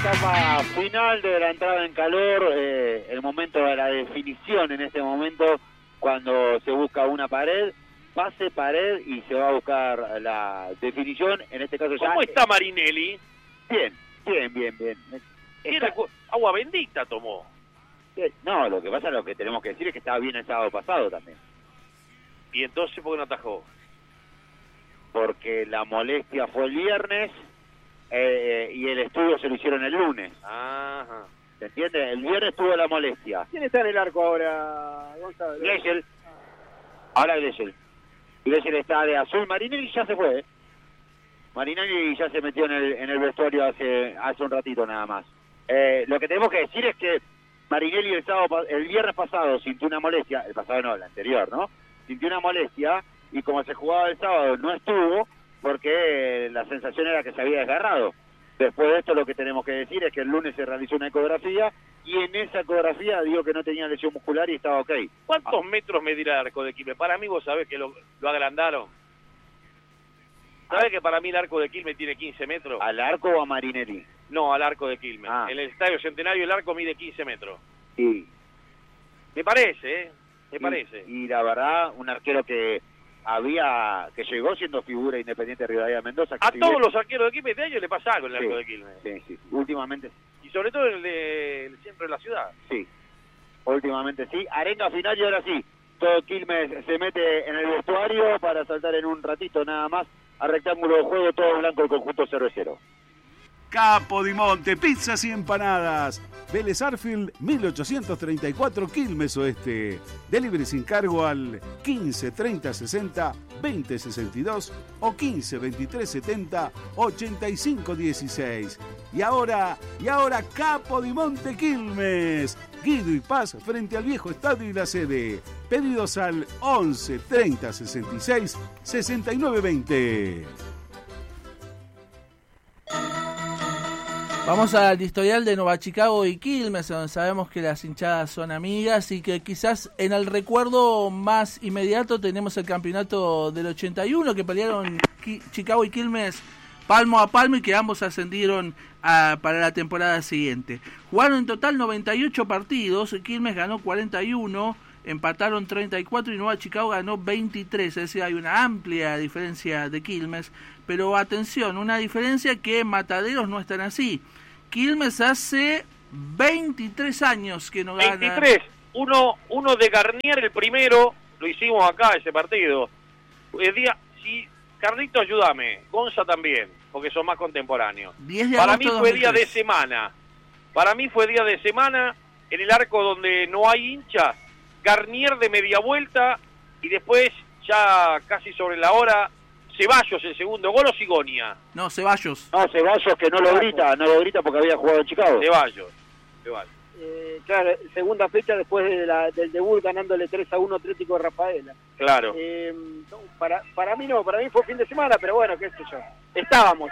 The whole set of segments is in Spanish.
etapa final de la entrada en calor, el momento de la definición en este momento, cuando se busca una pared, pase pared y se va a buscar la definición, en este caso ya... ¿Cómo está Marinelli? Bien. Agua bendita tomó. No, lo que pasa, lo que tenemos que decir es que estaba bien el sábado pasado también. ¿Y entonces por qué no atajó? Porque la molestia fue el viernes y el estudio se lo hicieron el lunes. Ajá. ¿Se entiende? El viernes tuvo la molestia. ¿Quién está en el arco ahora, Gonzalo? Glesel. Ahora Glesel. Glesel está de azul. Marinelli ya se fue. Marinelli ya se metió en el vestuario hace un ratito nada más. Lo que tenemos que decir es que Marinelli el viernes pasado sintió una molestia, el pasado no, el anterior, ¿no? Sintió una molestia y como se jugaba el sábado no estuvo porque la sensación era que se había desgarrado. Después de esto lo que tenemos que decir es que el lunes se realizó una ecografía y en esa ecografía dijo que no tenía lesión muscular y estaba ok. ¿Cuántos metros medirá el arco de Quilmes? Para mí vos sabés que lo agrandaron. ¿Sabés que para mí el arco de Quilmes tiene 15 metros? ¿Al arco o a Marinelli? No, al arco de Quilmes. Ah. En el Estadio Centenario el arco mide 15 metros. Sí. Me parece, Me parece. Y la verdad, un arquero que llegó siendo figura Independiente de Rivadavia Mendoza. A todos los arqueros de Quilmes de año le pasa algo en el arco de Quilmes. Sí. Últimamente Y sobre todo en el centro de la ciudad. sí. Últimamente sí. Arenga final y ahora sí. Todo Quilmes se mete en el vestuario para saltar en un ratito nada más a rectángulo de juego, todo blanco el conjunto 0-0. Capodimonte, pizzas y empanadas. Vélez Arfield, 1834, Quilmes Oeste. Delivery sin cargo al 15 30 60 20 62 o 15 23 70 85 16. Y ahora Capodimonte Quilmes. Guido y Paz frente al viejo estadio y la sede. Pedidos al 11 30 66 69 20. Vamos al historial de Nueva Chicago y Quilmes, donde sabemos que las hinchadas son amigas y que quizás en el recuerdo más inmediato tenemos el campeonato del 81 que pelearon Chicago y Quilmes palmo a palmo y que ambos ascendieron para la temporada siguiente. Jugaron en total 98 partidos, Quilmes ganó 41, empataron 34 y Nueva Chicago ganó 23, es decir, hay una amplia diferencia de Quilmes, pero atención, una diferencia que Mataderos no están así. Quilmes hace 23 años que no gana. 23, uno de Garnier, el primero, lo hicimos acá ese partido. Si Carlito, ayúdame, Gonza también, porque son más contemporáneos. 10 de Para mí agosto fue 2003. día de semana. Para mí fue día de semana en el arco donde no hay hinchas. Garnier de media vuelta y después, ya casi sobre la hora, Ceballos el segundo gol o Sigonia. No, Ceballos. No, Ceballos que no lo grita porque había jugado en Chicago. Ceballos. Claro, segunda fecha después del debut ganándole 3-1 Atlético de Rafaela. Claro. Para mí no, para mí fue fin de semana, pero bueno, qué sé yo. Estábamos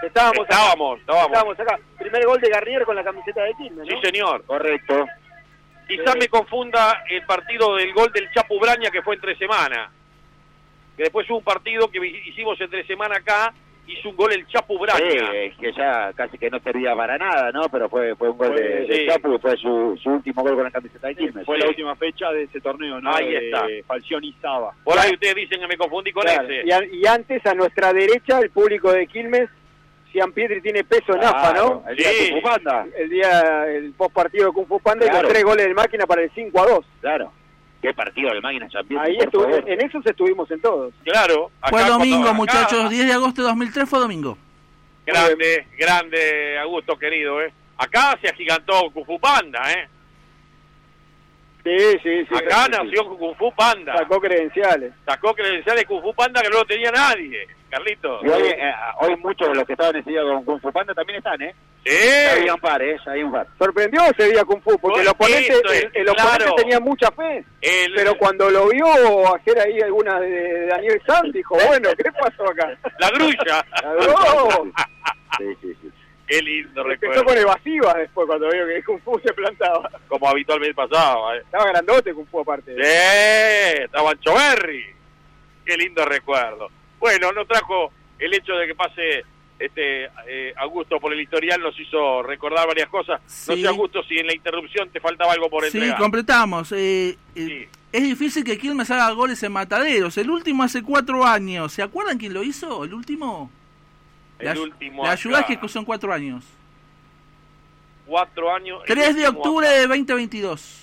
acá. Primer gol de Garnier con la camiseta de Quilmes, ¿no? Sí, señor. Correcto. Quizás me confunda el partido del gol del Chapu Braña que fue entre semana. Que después hubo un partido que hicimos entre semana acá, hizo un gol el Chapu Braña. Que ya casi que no servía para nada, ¿no? Pero fue un gol de Chapu, fue su último gol con la camiseta de Quilmes. Fue la última fecha de ese torneo, ¿no? Ahí está. Falcioni y Saba. Por ahí ustedes dicen que me confundí con ese. Y antes, a nuestra derecha, el público de Quilmes, Cianpietri tiene peso en AFA, ¿no? El día de Kung Fu Panda. El post partido de Kung Fu Panda y Claro. los 3 goles del Máquina para el 5-2. Claro. Qué partido del Máquina Champions. Ahí en esos estuvimos en todos. Claro. Fue acá domingo, acá, muchachos, 10 de agosto de 2003 fue domingo. Grande, Augusto, querido, Acá se agigantó Kung Fu Panda, Sí. Acá nació Kung Fu Panda. Sacó credenciales. Kung Fu Panda que no lo tenía nadie, Carlito. Y hoy muchos de los que estaban ese día con Kung Fu Panda también están, Sí. Había un par, hay un par. Sorprendió ese día Kung Fu, porque el oponente tenía mucha fe. Pero cuando lo vio hacer ahí alguna de Daniel Sanz, dijo, bueno, ¿qué pasó acá? La grulla. Sí. Qué lindo Empezó recuerdo. con evasivas después cuando vio que Kung Fu se plantaba. Como habitualmente pasaba, Estaba grandote Kung Fu aparte. Estaba Anchoverri. Qué lindo recuerdo. Bueno, nos trajo el hecho de que pase Augusto, por el historial nos hizo recordar varias cosas. Sí. No sé, Augusto, si en la interrupción te faltaba algo por entregar. Sí, completamos. Sí. Es difícil que Quilmes haga goles en Mataderos. El último hace 4 años. ¿Se acuerdan quién lo hizo? El último. Último. La ayuda que son 4 años. 4 años. 3 de octubre de 2022.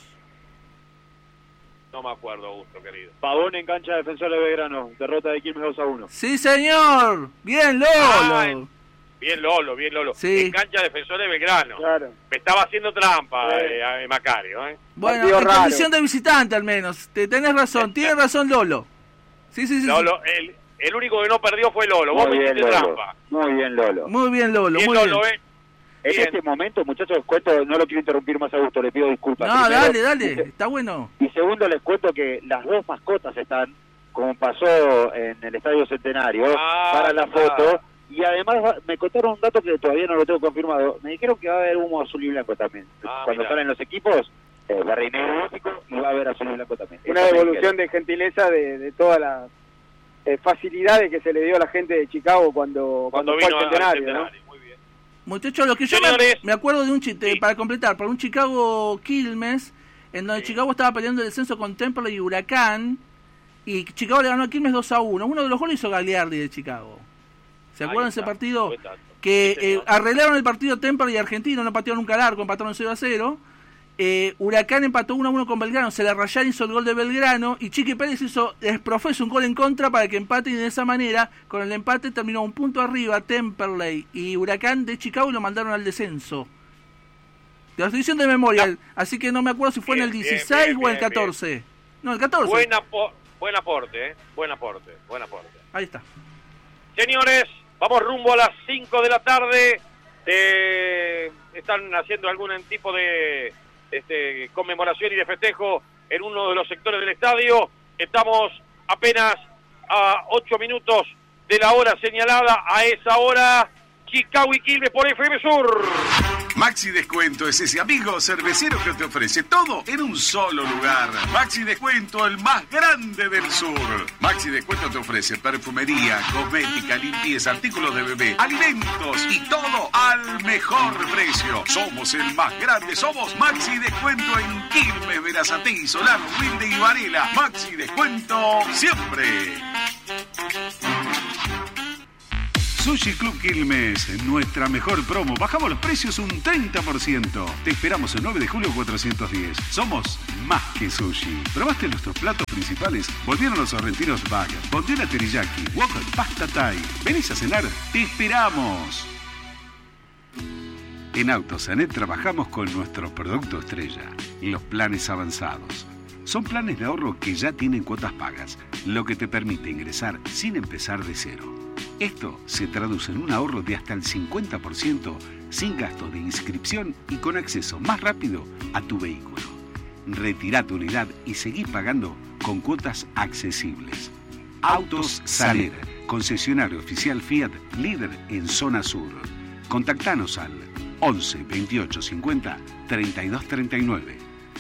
No me acuerdo, Augusto, querido. Pavón en cancha de Defensor de Belgrano. Derrota de Quilmes 2-1. Sí, señor. Bien, Lolo. Bien, Lolo. Sí. En cancha de Defensor de Belgrano. Claro. Me estaba haciendo trampa, Macario. Bueno, en condición de visitante al menos. Tenés razón. Tiene razón, Lolo. Sí. Lolo, el único que no perdió fue Lolo. Vos me hiciste trampa. Muy bien, Lolo. Muy bien, Lolo. Bien, muy Lolo, bien. En este momento, muchachos, les cuento, no lo quiero interrumpir más a gusto, les pido disculpas. No, primero, dale, está bueno. Y segundo, les cuento que las 2 mascotas están, como pasó en el Estadio Centenario, para la foto. Y además me contaron un dato que todavía no lo tengo confirmado. Me dijeron que va a haber humo azul y blanco también. Cuando salen los equipos, verde y negro y va a haber azul y blanco también. Una devolución de gentileza de todas las facilidades que se le dio a la gente de Chicago cuando fue al Centenario, ¿no? Muchachos, lo que yo me acuerdo de un chiste, para completar, para un Chicago Quilmes, en donde Chicago estaba peleando el descenso con Temple y Huracán, y Chicago le ganó a Quilmes 2-1. Uno de los goles hizo Gagliardi de Chicago. ¿Se acuerdan de ese partido? Que arreglaron el partido Temple y Argentino, no patearon nunca al arco, empataron 0-0. Huracán empató 1-1 con Belgrano, se la rayaron, hizo el gol de Belgrano, y Chiqui Pérez hizo desprofeso un gol en contra para que empaten, y de esa manera, con el empate terminó un punto arriba Temperley y Huracán de Chicago, y lo mandaron al descenso. Te lo estoy diciendo de memoria, así que no me acuerdo si fue en el 16 o el 14. No, el 14. Buen aporte, buen aporte. Ahí está. Señores, vamos rumbo a las 5 de la tarde. Están haciendo algún tipo de conmemoración y de festejo en uno de los sectores del estadio. Estamos apenas a 8 minutos de la hora señalada. A esa hora, Chicago y Quilmes por FM Sur. Maxi Descuento es ese amigo cervecero que te ofrece todo en un solo lugar. Maxi Descuento, el más grande del sur. Maxi Descuento te ofrece perfumería, cosmética, limpieza, artículos de bebé, alimentos y todo al mejor precio. Somos el más grande, somos Maxi Descuento en Quilmes, Berazategui, Solano, Wilde y Varela. Maxi Descuento siempre. Sushi Club Quilmes, nuestra mejor promo. Bajamos los precios un 30%. Te esperamos el 9 de julio 410. Somos más que sushi. ¿Probaste nuestros platos principales? Volvieron los sorrentinos Bag, bondiola teriyaki, wok, pasta thai. ¿Venís a cenar? ¡Te esperamos! En Autosanet trabajamos con nuestro producto estrella, los planes avanzados. Son planes de ahorro que ya tienen cuotas pagas, lo que te permite ingresar sin empezar de cero. Esto se traduce en un ahorro de hasta el 50% sin gasto de inscripción y con acceso más rápido a tu vehículo. Retirá tu unidad y seguí pagando con cuotas accesibles. Autos Saler, concesionario oficial Fiat, líder en zona sur. Contactanos al 11 28 50 32 39.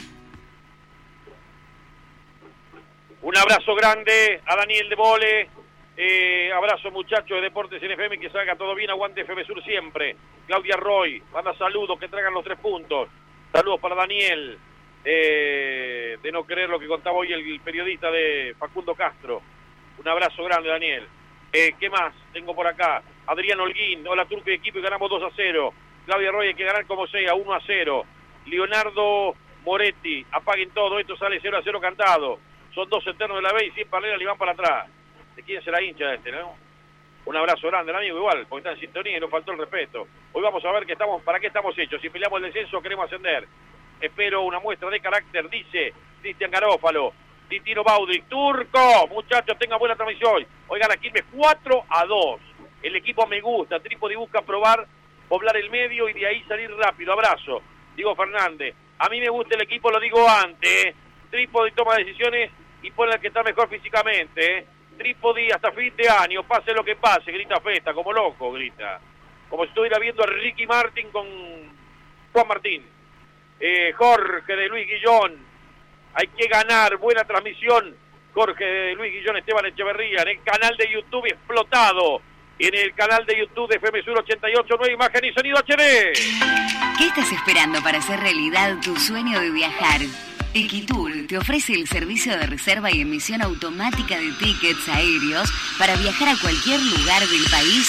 Un abrazo grande a Daniel de Vole. Abrazo, muchachos de Deportes NFM, que salga todo bien, aguante FM Sur siempre. Claudia Roy, manda saludos, que traigan los 3 puntos. Saludos para Daniel, de no creer lo que contaba hoy el periodista de Facundo Castro. Un abrazo grande, Daniel. ¿Qué más tengo por acá? Adrián Holguín, hola Turco y equipo, y ganamos 2-0. Claudia Roy, hay que ganar como sea, 1-0. Leonardo Moretti, apaguen todo, esto sale 0-0 cantado. Son 2 eternos de la B y 100 paralelas y van para atrás. ¿De quién será hincha no? Un abrazo grande, amigo, igual, porque está en sintonía y nos faltó el respeto. Hoy vamos a ver para qué estamos hechos. Si peleamos el descenso, queremos ascender. Espero una muestra de carácter, dice Cristian Garófalo. Titino Baudric, Turco, muchachos, tengan buena transmisión. Oigan, aquí me 4-2. El equipo me gusta, Trípodi busca probar, poblar el medio y de ahí salir rápido. Abrazo, Diego Fernández. A mí me gusta el equipo, lo digo antes. Trípodi toma decisiones y pone al que está mejor físicamente, Trípodi hasta fin de año, pase lo que pase, grita Festa, como loco, grita. Como si estuviera viendo a Ricky Martin con Juan Martín. Jorge de Luis Guillón, hay que ganar, buena transmisión. Jorge de Luis Guillón, Esteban Echeverría, en el canal de YouTube explotado. en el canal de YouTube de FM Sur 88.9, imagen y sonido HD. ¿Qué estás esperando para hacer realidad tu sueño de viajar? Equitur te ofrece el servicio de reserva y emisión automática de tickets aéreos para viajar a cualquier lugar del país